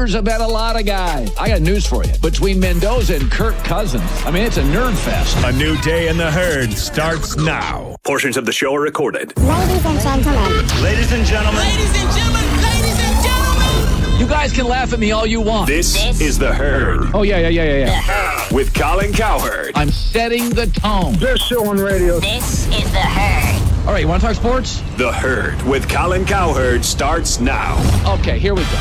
Commanders have had a lot of guys. I got news for you. Between Mendoza and Kirk Cousins, I mean, it's a nerd fest. A new day in the herd starts now. Portions of the show are recorded. Ladies and gentlemen. Ladies and gentlemen. Ladies and gentlemen. Ladies and gentlemen. You guys can laugh at me all you want. This is The Herd. Oh, yeah. With Colin Cowherd. I'm setting the tone. Best show on radio. This is The Herd. All right, you want to talk sports? The Herd with Colin Cowherd starts now. Okay, here we go.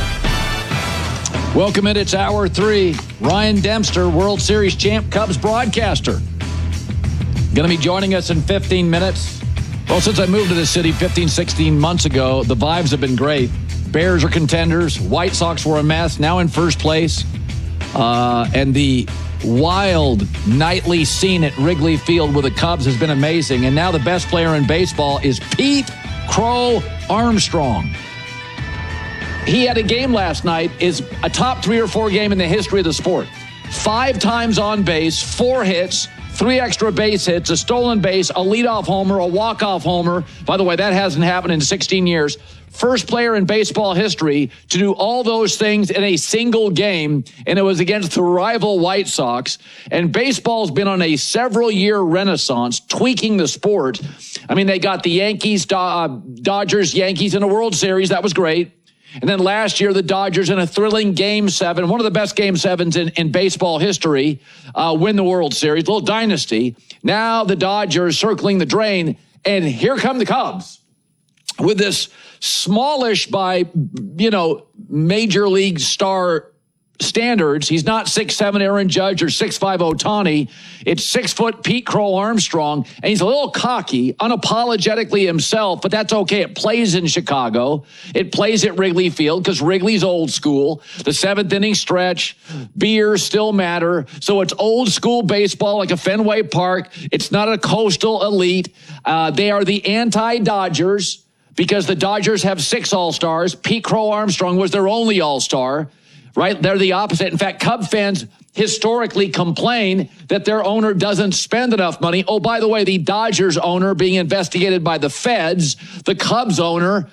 Welcome in. It's Hour 3. Ryan Dempster, World Series champ, Cubs broadcaster. Going to be joining us in 15 minutes. Well, since I moved to the city 15, 16 months ago, the vibes have been great. Bears are contenders. White Sox were a mess, now in first place. And the wild nightly scene at Wrigley Field with the Cubs has been amazing. And now the best player in baseball is Pete Crow Armstrong. He had a game last night, is a top 3 or 4 game in the history of the sport. 5 times on base, 4 hits, 3 extra base hits, a stolen base, a leadoff homer, a walk-off homer. By the way, that hasn't happened in 16 years. First player in baseball history to do all those things in a single game, and it was against the rival White Sox. And baseball's been on a several-year renaissance, tweaking the sport. I mean, they got the Yankees, Dodgers, Yankees in a World Series. That was great. And then last year, the Dodgers in a thrilling Game 7, one of the best Game 7s in baseball history, win the World Series, little dynasty. Now the Dodgers circling the drain, and here come the Cubs with this smallish by, major league star standards. He's not 6'7" Aaron Judge or 6'5" Ohtani. It's 6 foot Pete Crow Armstrong, and he's a little cocky, unapologetically himself, but that's okay. It plays in Chicago. It plays at Wrigley Field because Wrigley's old school. The 7th inning stretch, beers still matter. So it's old school baseball like a Fenway Park. It's not a coastal elite. They are the anti-Dodgers because the Dodgers have 6 All-Stars. Pete Crow Armstrong was their only All-Star. Right? They're the opposite. In fact, Cub fans historically complain that their owner doesn't spend enough money. Oh, by the way, the Dodgers owner being investigated by the feds, the Cubs owner,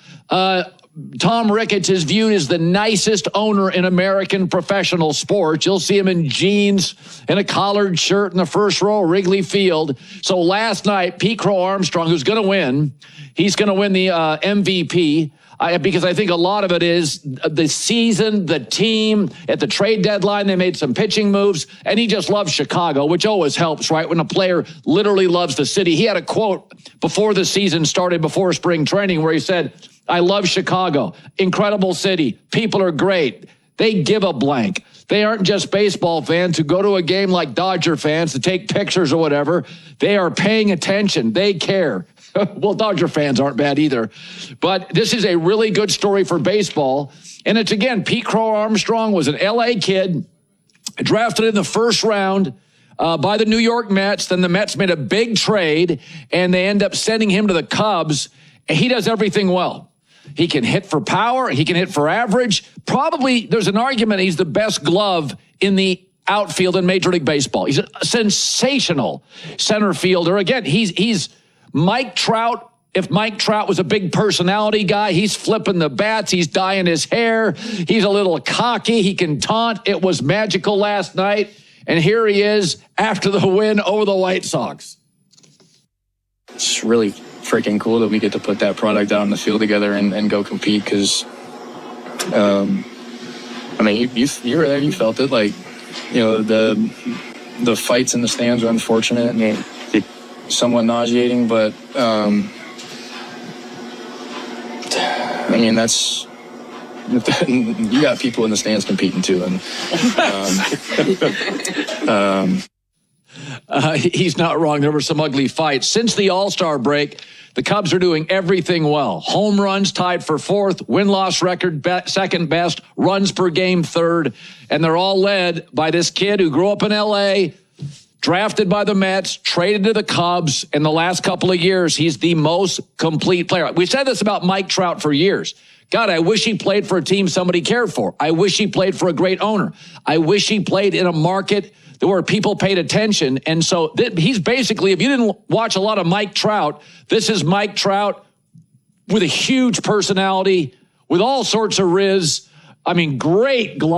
Tom Ricketts is viewed as the nicest owner in American professional sports. You'll see him in jeans and a collared shirt in the first row of Wrigley Field. So last night, Pete Crow Armstrong, who's going to win, he's going to win the MVP. Because I think a lot of it is the season, the team, at the trade deadline, they made some pitching moves, and he just loves Chicago, which always helps, right? When a player literally loves the city. He had a quote before the season started, before spring training, where he said, "I love Chicago. Incredible city. People are great. They give a blank. They aren't just baseball fans who go to a game like Dodger fans to take pictures or whatever. They are paying attention. They care." Well, Dodger fans aren't bad either. But this is a really good story for baseball. And it's, again, Pete Crow Armstrong was an L.A. kid, drafted in the first round by the New York Mets. Then the Mets made a big trade, and they end up sending him to the Cubs. And he does everything well. He can hit for power. He can hit for average. Probably there's an argument he's the best glove in the outfield in Major League Baseball. He's a sensational center fielder. Again, he's Mike Trout. If Mike Trout was a big personality guy, he's flipping the bats. He's dyeing his hair. He's a little cocky. He can taunt. It was magical last night. And here he is after the win over the White Sox. It's really freaking cool that we get to put that product out in the field together and go compete because, you were there, you felt it. Like, the fights in the stands were unfortunate and somewhat nauseating, but that's you got people in the stands competing too, and he's not wrong. There were some ugly fights since the All-Star break. The Cubs are doing everything well. Home runs tied for 4th, win-loss record second best, runs per game 3rd, and they're all led by this kid who grew up in L.A., drafted by the Mets, traded to the Cubs. In the last couple of years, he's the most complete player. We said this about Mike Trout for years. God, I wish he played for a team somebody cared for. I wish he played for a great owner. I wish he played in a market where people paid attention. And so he's basically, if you didn't watch a lot of Mike Trout, this is Mike Trout with a huge personality, with all sorts of riz. I mean, great glove.